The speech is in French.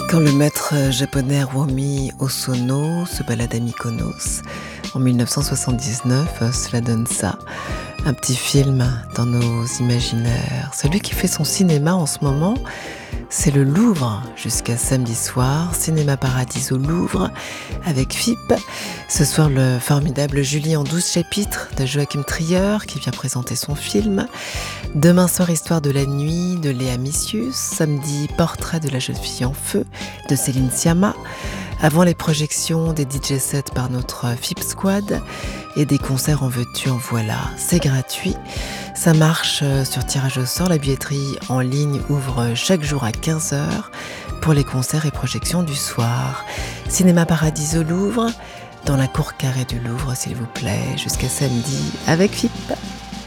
Quand le maître japonais Hiromi Hosono se balade à Mykonos en 1979, cela donne ça. Un petit film dans nos imaginaires. Celui qui fait son cinéma en ce moment, c'est le Louvre, jusqu'à samedi soir. Cinéma Paradis au Louvre, avec FIP. Ce soir, le formidable Julie en 12 chapitres de Joachim Trier, qui vient présenter son film. Demain soir, Histoire de la nuit de Léa Missius. Samedi, Portrait de la jeune fille en feu de Céline Sciamma. Avant les projections, des DJ sets par notre FIP Squad et des concerts en veux-tu, en voilà. C'est gratuit. Ça marche sur tirage au sort. La billetterie en ligne ouvre chaque jour à 15h pour les concerts et projections du soir. Cinéma Paradis au Louvre, dans la cour carrée du Louvre, s'il vous plaît, jusqu'à samedi avec FIP.